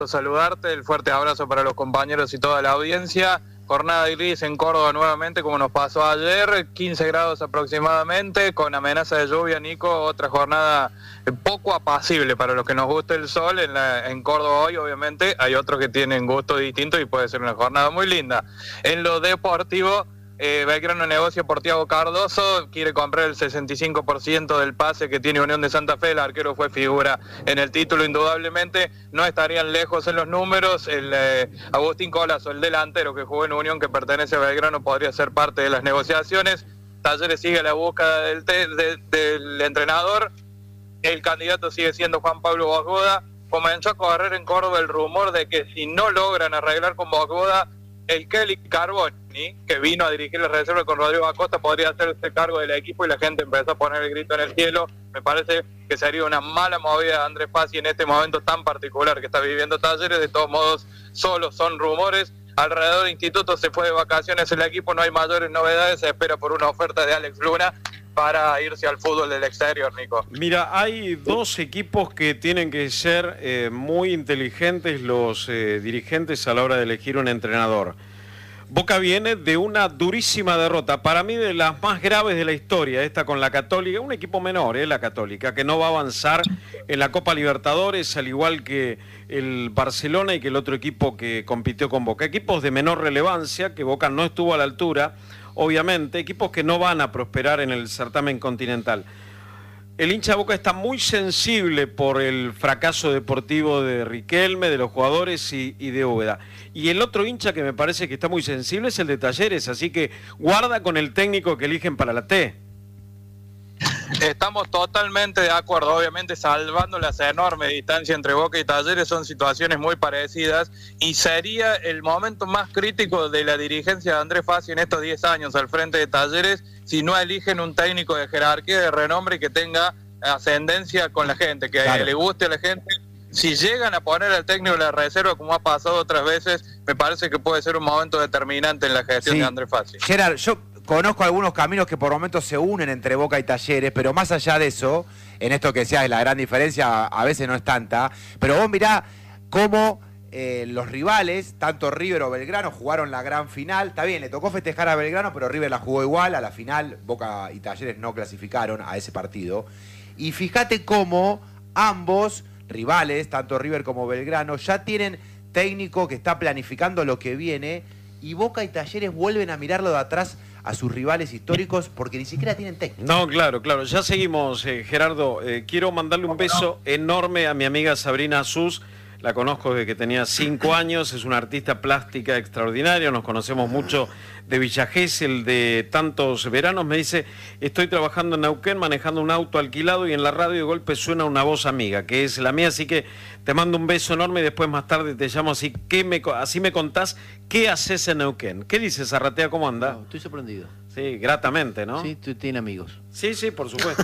saludarte, el fuerte abrazo para los compañeros y toda la audiencia. Jornada gris en Córdoba nuevamente, como nos pasó ayer, 15 grados aproximadamente, con amenaza de lluvia, Nico. Otra jornada poco apacible para los que nos gusta el sol en Córdoba hoy. Obviamente hay otros que tienen gusto distinto y puede ser una jornada muy linda. En lo deportivo, Belgrano negocia por Thiago Cardoso, quiere comprar el 65% del pase que tiene Unión de Santa Fe. El arquero fue figura en el título indudablemente, no estarían lejos en los números. Agustín Colazo, el delantero que jugó en Unión, que pertenece a Belgrano, podría ser parte de las negociaciones. Talleres sigue la búsqueda del entrenador. El candidato sigue siendo Juan Pablo Bosgoda. Comenzó a correr en Córdoba el rumor de que si no logran arreglar con Bosgoda, el Kelly Carboni, que vino a dirigir la reserva con Rodrigo Acosta, podría hacerse cargo del equipo, y la gente empezó a poner el grito en el cielo. Me parece que sería una mala movida de Andrés Fassi en este momento tan particular que está viviendo Talleres. De todos modos, solo son rumores. Alrededor de Instituto se fue de vacaciones el equipo, no hay mayores novedades. Se espera por una oferta de Alex Luna para irse al fútbol del exterior, Nico. Mira, hay dos equipos que tienen que ser muy inteligentes los dirigentes a la hora de elegir un entrenador. Boca viene de una durísima derrota, para mí de las más graves de la historia, esta con la Católica, un equipo menor, la Católica, que no va a avanzar en la Copa Libertadores, al igual que el Barcelona y que el otro equipo que compitió con Boca. Equipos de menor relevancia, que Boca no estuvo a la altura, obviamente, equipos que no van a prosperar en el certamen continental. El hincha Boca está muy sensible por el fracaso deportivo de Riquelme, de los jugadores y de Úbeda. Y el otro hincha que me parece que está muy sensible es el de Talleres, así que guarda con el técnico que eligen para la T. Estamos totalmente de acuerdo, obviamente salvando las enormes distancias entre Boca y Talleres, son situaciones muy parecidas, y sería el momento más crítico de la dirigencia de Andrés Fassi en estos 10 años al frente de Talleres, si no eligen un técnico de jerarquía, de renombre y que tenga ascendencia con la gente, que claro, le guste a la gente. Si llegan a poner al técnico de la reserva, como ha pasado otras veces, me parece que puede ser un momento determinante en la gestión de Andrés Fassi. Gerard, yo conozco algunos caminos que por momentos se unen entre Boca y Talleres, pero más allá de eso, en esto que decías, la gran diferencia a veces no es tanta, pero vos mirá cómo los rivales, tanto River o Belgrano, jugaron la gran final. Está bien, le tocó festejar a Belgrano, pero River la jugó igual. A la final, Boca y Talleres no clasificaron a ese partido. Y fíjate cómo ambos rivales, tanto River como Belgrano, ya tienen técnico que está planificando lo que viene, y Boca y Talleres vuelven a mirarlo de atrás a sus rivales históricos porque ni siquiera tienen técnico. No, claro, ya seguimos, Gerardo. Quiero mandarle un beso enorme a mi amiga Sabrina Sus. La conozco desde que tenía 5 años, es una artista plástica extraordinaria, nos conocemos mucho de Villa Gesell, de tantos veranos. Me dice, estoy trabajando en Neuquén, manejando un auto alquilado, y en la radio de golpe suena una voz amiga, que es la mía, así que te mando un beso enorme, y después más tarde te llamo, así me contás qué haces en Neuquén. ¿Qué dices, Arratea? ¿Cómo anda? No, estoy sorprendido. Sí, gratamente, ¿no? Sí, tú tienes amigos. Sí, por supuesto.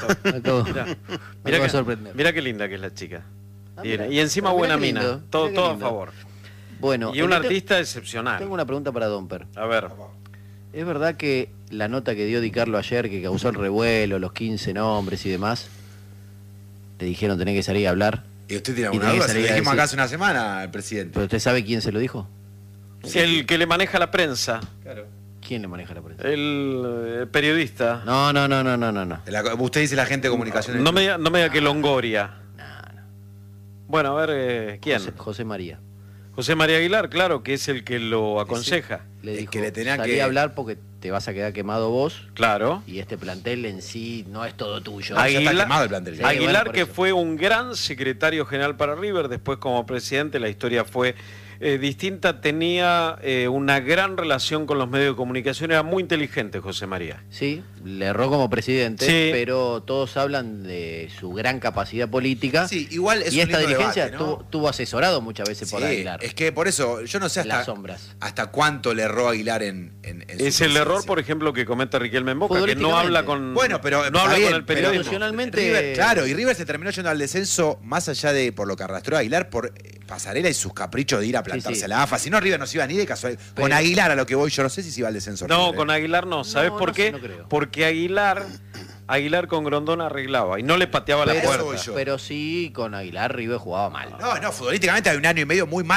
Mirá qué linda que es la chica. Y encima buena mina, todo a favor. Bueno, y un artista excepcional. Tengo una pregunta para Domper. A ver. ¿Es verdad que la nota que dio Di Carlo ayer, que causó el revuelo, los 15 nombres y demás, te dijeron tenés que salir a hablar? ¿Y usted tiene alguna duda? Se lo dijimos acá hace una semana al presidente. ¿Pero usted sabe quién se lo dijo? Sí, el que le maneja la prensa. Claro. ¿Quién le maneja la prensa? El periodista. No. Usted dice la gente de comunicación. No me diga que Longoria. Bueno, a ver, ¿quién? José María. José María Aguilar, claro, que es el que lo aconseja. Le dijo, que le tenía salí a hablar porque te vas a quedar quemado vos. Claro. Y este plantel en sí no es todo tuyo. Aguilar, ya está quemado el plantel. Sí, Aguilar, bueno, que fue un gran secretario general para River, después como presidente la historia fue distinta, tenía una gran relación con los medios de comunicación, era muy inteligente José María. Sí, le erró como presidente, sí, pero todos hablan de su gran capacidad política. Sí, igual es y esta dirigencia debate, ¿no? tuvo asesorado muchas veces por Aguilar. Es que por eso, yo no sé hasta cuánto le erró Aguilar en es el error, por ejemplo, que comete Riquelme en Boca, que no habla con, bueno, pero no habla bien, con el periodismo. Institucionalmente... River, claro, y River se terminó yendo al descenso más allá de por lo que arrastró Aguilar, por Pasarela y sus caprichos de ir a plantarse a la AFA. Si no, River no se iba ni de casualidad. Con Aguilar, a lo que voy, yo no sé si se iba al descenso. No, con Aguilar no. ¿Sabes por qué? No creo. Porque Aguilar Aguilar con Grondona arreglaba y no le pateaba la Pero- puerta. yo. Pero sí, con Aguilar River jugaba mal. No, futbolísticamente hay un año y medio muy mal.